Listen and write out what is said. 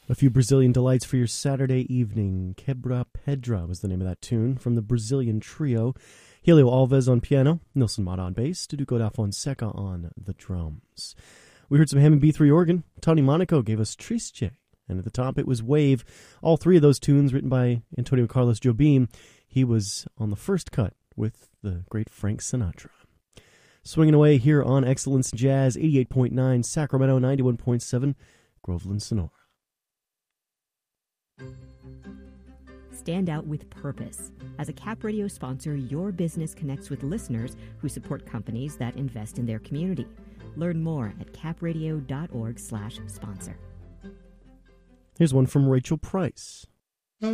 A few Brazilian delights for your Saturday evening. Quebra Pedra was the name of that tune from the Brazilian trio. Helio Alves on piano, Nilson Mata on bass, Duduco da Fonseca on the drums. We heard some Hammond B3 organ. Tony Monaco gave us Triste. And at the top it was Wave. All three of those tunes written by Antonio Carlos Jobim. He was on the first cut with the great Frank Sinatra. Swinging away here on Excellence Jazz, 88.9 Sacramento, 91.7 Groveland, Sonora. Stand out with purpose. As a Cap Radio sponsor, your business connects with listeners who support companies that invest in their community. Learn more at capradio.org/sponsor. Here's one from Rachel Price.